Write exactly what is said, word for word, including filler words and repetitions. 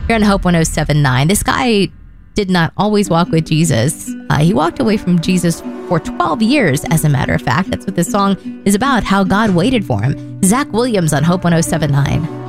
Here on Hope one oh seven point nine. This guy did not always walk with Jesus. Uh, he walked away from Jesus for twelve years, as a matter of fact. That's what this song is about, how God waited for him. Zach Williams on Hope one oh seven point nine.